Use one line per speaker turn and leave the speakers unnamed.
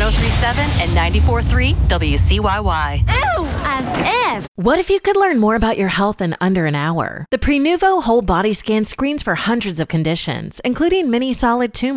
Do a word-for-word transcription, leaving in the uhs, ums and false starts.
seven and ninety-four point three W C Y Y.
Ew, as if.
What if you could learn more about your health in under an hour? The Prenuvo whole body scan screens for hundreds of conditions, including many solid tumors.